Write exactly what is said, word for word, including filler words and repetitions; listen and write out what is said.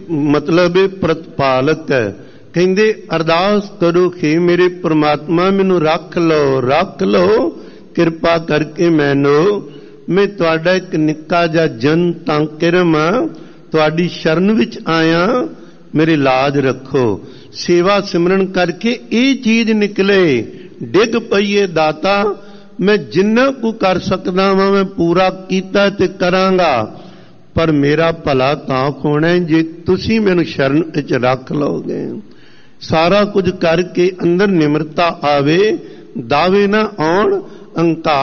मतलब प्रतिपालक है। कहते अरदास करो कि मेरे परमात्मा मैनू रख लो रख लो किरपा करके मैनू मैं तुहाडा एक निक्का जा जन तां किरम तुहाडी शरण विच आया मेरी लाज रखो। सेवा सिमरन करके ये चीज निकले डिग पईए दाता मैं जिन्ना को कर सकदा वां मैं पूरा कीता ते करांगा पर मेरा भला तां होना है जे तुसीं मैनूं शरण विच रख लोगे। सारा कुछ करके अंदर निमरता आवे दावे ना आउण अंकार